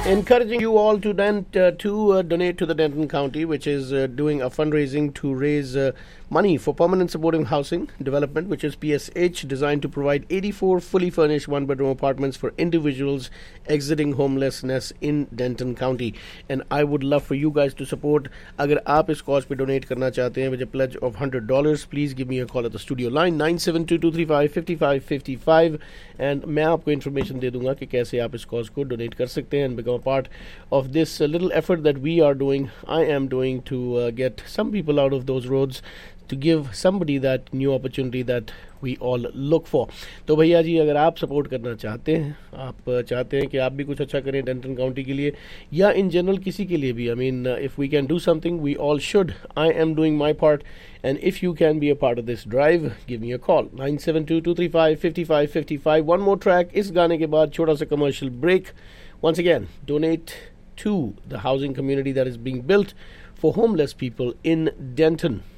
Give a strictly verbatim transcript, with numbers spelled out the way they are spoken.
Encouraging you all to then uh, to uh, donate to the Denton County, which is uh, doing a fundraising to raise uh, money for permanent supportive housing development, which is P S H, designed to provide eighty-four fully furnished one-bedroom apartments for individuals exiting homelessness in Denton County. And I would love for you guys to support. अगर आप इस cause पे donate करना चाहते हैं with a pledge of one hundred dollars, please give me a call at the studio line nine seven two, two three five, five five five five, and मैं आपको information दे दूंगा कि कैसे आप इस cause को donate कर सकते हैं and become a part of this uh, little effort that we are doing, I am doing to uh, get some people out of those roads, to give somebody that new opportunity that we all look for. तो भैया जी, अगर आप support करना चाहते हैं, आप चाहते हैं कि आप भी कुछ अच्छा करें डेंटन काउंटी के लिए या इन जनरल किसी के लिए भी, I mean, uh, if we can do something, we all should. I am doing my part, and if you can be a part of this drive, give me a call nine seven two, two three five, five five five five. One more track इस गाने के बाद छोटा सा commercial break. Once again, donate to the housing community that is being built for homeless people in Denton.